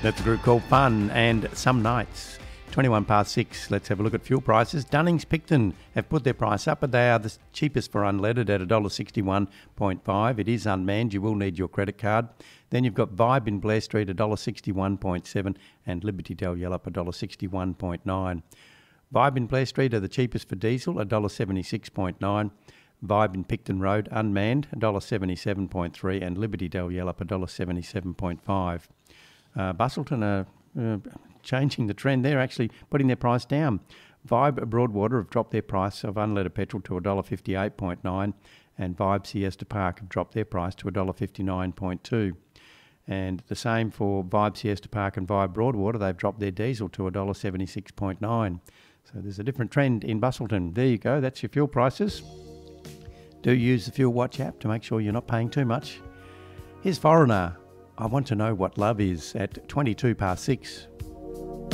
That's a group called Fun and Some Nights. 21 past 6, let's have a look at fuel prices. Dunnings Picton have put their price up, but they are the cheapest for unleaded at $1.61.5. It is unmanned, you will need your credit card. Then you've got Vibe in Blair Street, $1.61.7, and Liberty Del Yellup, $1.61.9. Vibe in Blair Street are the cheapest for diesel, $1.76.9. Vibe in Picton Road, unmanned, $1.77.3, and Liberty Del Yellup, $1.77.5. Bustleton are changing the trend. They're actually putting their price down. Vibe Broadwater have dropped their price of unleaded petrol to $1.58.9, and Vibe Siesta Park have dropped their price to $1.59.2. And the same for Vibe Siesta Park and Vibe Broadwater, they've dropped their diesel to $1.76.9. So there's a different trend in Bustleton. There you go, that's your fuel prices. Do use the Fuel Watch app to make sure you're not paying too much. Here's Foreigner. I Want to Know What Love Is at 22 past 6.